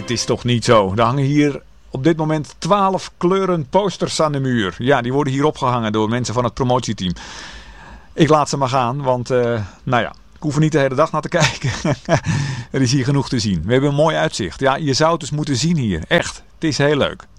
dat is toch niet zo. Er hangen hier op dit moment 12 kleuren posters aan de muur. Ja, die worden hier opgehangen door mensen van het promotieteam. Ik laat ze maar gaan, want ik hoef er niet de hele dag naar te kijken. Er is hier genoeg te zien. We hebben een mooi uitzicht. Ja, je zou het dus moeten zien hier. Echt, het is heel leuk.